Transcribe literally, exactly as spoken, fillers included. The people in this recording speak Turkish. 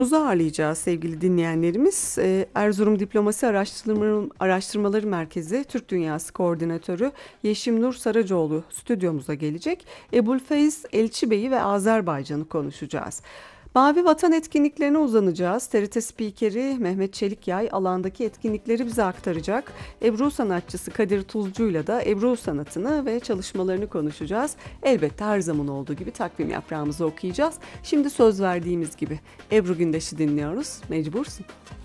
Konuğumuzu ağırlayacağız sevgili dinleyenlerimiz. Ee, Erzurum Diplomasi Araştırmaları, Araştırmaları Merkezi Türk Dünyası Koordinatörü Yeşim Nur Saracoğlu stüdyomuza gelecek. Ebulfeyiz Elçibeyi ve Azerbaycan'ı konuşacağız. Mavi Vatan etkinliklerine uzanacağız. T R T spikeri Mehmet Çelikyay alandaki etkinlikleri bize aktaracak. Ebru sanatçısı Kadir Tuzcu'yla da Ebru sanatını ve çalışmalarını konuşacağız. Elbette her zaman olduğu gibi takvim yaprağımızı okuyacağız. Şimdi söz verdiğimiz gibi Ebru Gündeş'i dinliyoruz. Mecbursun.